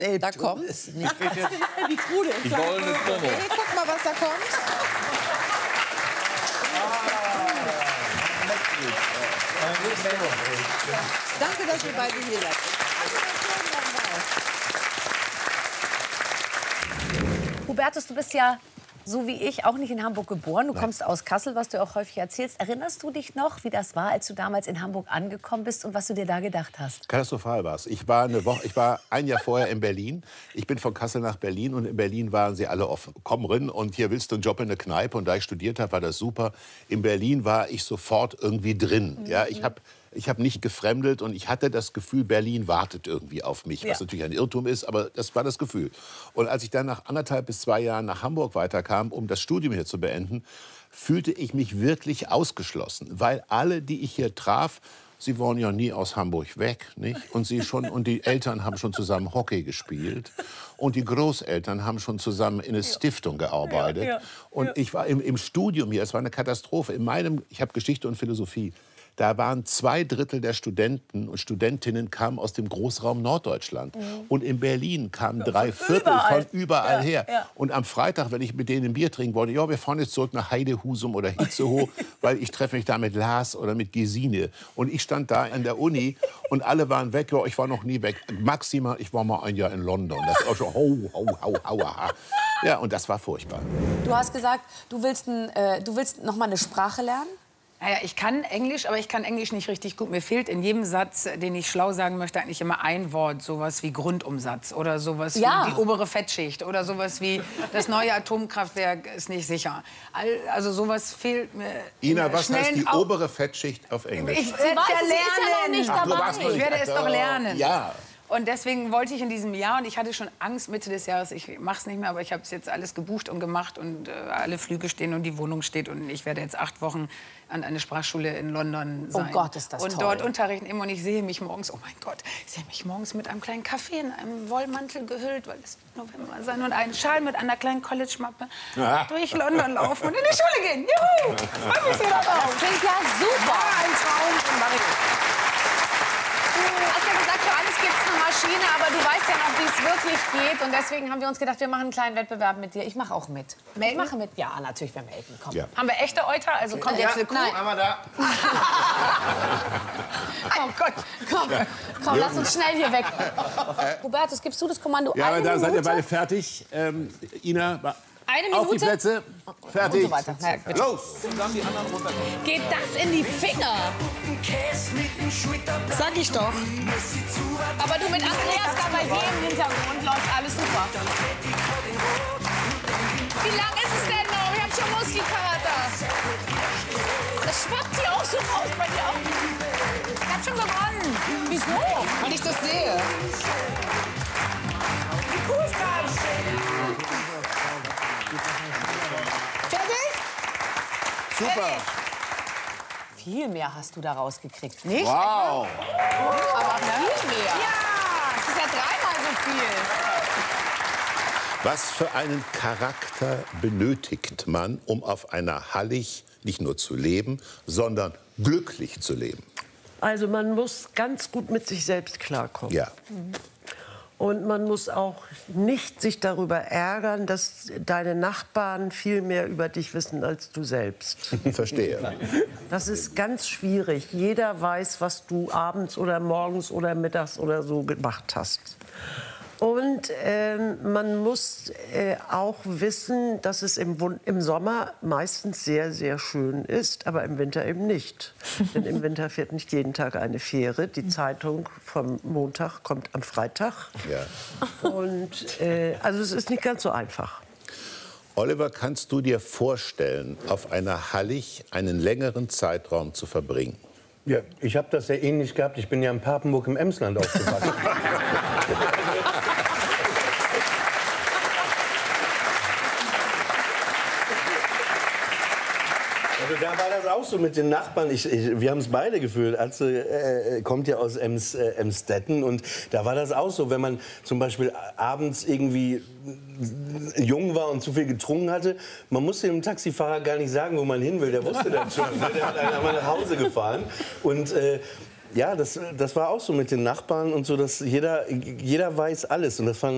Da kommt es nicht. Die Trude. Die goldene Promo. Hey, guck mal, was da kommt. Danke, dass ihr beide hier seid. Hubertus, du bist ja, so wie ich, auch nicht in Hamburg geboren. Du kommst aus Kassel, was du auch häufig erzählst. Erinnerst du dich noch, wie das war, als du damals in Hamburg angekommen bist und was du dir da gedacht hast? Katastrophal war es. Ich war ein Jahr vorher in Berlin. Ich bin von Kassel nach Berlin und in Berlin waren sie alle offen. Komm rein und hier willst du einen Job in der Kneipe. Und da ich studiert habe, war das super. In Berlin war ich sofort irgendwie drin. Ja, ich hab nicht gefremdelt und ich hatte das Gefühl, Berlin wartet irgendwie auf mich, was natürlich ein Irrtum ist, aber das war das Gefühl. Und als ich dann nach 1,5 bis 2 Jahren nach Hamburg weiterkam, um das Studium hier zu beenden, fühlte ich mich wirklich ausgeschlossen, weil alle, die ich hier traf, sie waren ja nie aus Hamburg weg, nicht? Und die Eltern haben schon zusammen Hockey gespielt und die Großeltern haben schon zusammen in einer Stiftung gearbeitet. Und ich war im Studium hier, es war eine Katastrophe. Ich habe Geschichte und Philosophie. Da waren 2/3 der Studenten und Studentinnen kamen aus dem Großraum Norddeutschland. Und in Berlin kamen 3/4 von überall her. Und am Freitag, wenn ich mit denen ein Bier trinken wollte, ja, wir fahren jetzt zurück nach Heidehusum oder Hitzehoe, weil ich treffe mich da mit Lars oder mit Gesine. Und ich stand da an der Uni und alle waren weg. Ja, ich war noch nie weg. Maximal, ich war mal ein Jahr in London. Das war schon Ja, und das war furchtbar. Du hast gesagt, du willst noch mal eine Sprache lernen? Naja, ich kann Englisch, aber ich kann Englisch nicht richtig gut. Mir fehlt in jedem Satz, den ich schlau sagen möchte, eigentlich immer ein Wort. Sowas wie Grundumsatz oder sowas wie die obere Fettschicht oder sowas wie das neue Atomkraftwerk ist nicht sicher. Also sowas fehlt mir. Ina, was heißt die obere Fettschicht auf Englisch? Ich werde es ja lernen. Ich werde es doch lernen. Ja. Und deswegen wollte ich in diesem Jahr, und ich hatte schon Angst Mitte des Jahres, ich mache es nicht mehr, aber ich habe es jetzt alles gebucht und gemacht und alle Flüge stehen und die Wohnung steht und ich werde jetzt 8 Wochen an eine Sprachschule in London sein. Oh Gott, ist das und toll. Dort unterrichten immer und ich sehe mich morgens, oh mein Gott, ich sehe mich morgens mit einem kleinen Kaffee in einem Wollmantel gehüllt, weil es November sein und einen Schal mit einer kleinen College-Mappe durch London laufen und in die Schule gehen. Juhu! Freue mich sehr darauf. Das klingt ja super. Ein Traum von Marie. Du hast ja gesagt, für alles gibt es eine Maschine, aber du weißt ja noch, wie es wirklich geht. Und deswegen haben wir uns gedacht, wir machen einen kleinen Wettbewerb mit dir. Ich mache auch mit. Ich mache mit. Ja, natürlich, wir melden. Komm. Ja. Haben wir echte Euter? Also kommt jetzt eine Kuh. Nein. Haben wir da. Oh Gott, komm, lass uns schnell hier weg. Hubertus, gibst du das Kommando? Ja, aber eine da seid ihr Minute? beide fertig. Ina, Eine Minute? auf die Plätze. Fertig. Und so weiter. Na, bitte. Los! Geht das in die Finger? Sag ich doch. Aber du mit Andreas Gabalier im Hintergrund läuft alles super. Wie lang ist es denn noch? Ich hab schon Muskelkater. Das schwappt hier auch so raus bei dir auch. Ich hab schon gewonnen. Wieso? Weil ich das sehe. Die Kuh ist dran. Fertig? Super. Viel mehr hast du da rausgekriegt, nicht? Wow. Aber viel mehr. Ja, es ist ja 3-mal so viel. Was für einen Charakter benötigt man, um auf einer Hallig nicht nur zu leben, sondern glücklich zu leben? Also man muss ganz gut mit sich selbst klarkommen. Ja. Und man muss auch nicht sich darüber ärgern, dass deine Nachbarn viel mehr über dich wissen als du selbst. Verstehe. Das ist ganz schwierig. Jeder weiß, was du abends oder morgens oder mittags oder so gemacht hast. Und man muss auch wissen, dass es im Sommer meistens sehr, sehr schön ist, aber im Winter eben nicht. Denn im Winter fährt nicht jeden Tag eine Fähre. Die Zeitung vom Montag kommt am Freitag. Ja. Und also es ist nicht ganz so einfach. Oliver, kannst du dir vorstellen, auf einer Hallig einen längeren Zeitraum zu verbringen? Ja, ich habe das sehr ähnlich gehabt. Ich bin ja in Papenburg im Emsland aufgewachsen. Also da war das auch so mit den Nachbarn. Wir haben es beide gefühlt. Atze kommt ja aus Emstetten und da war das auch so, wenn man zum Beispiel abends irgendwie jung war und zu viel getrunken hatte, man musste dem Taxifahrer gar nicht sagen, wo man hin will. Der wusste das schon. Der hat einen einmal nach Hause gefahren und ja, das war auch so mit den Nachbarn und so, dass jeder weiß alles und das fand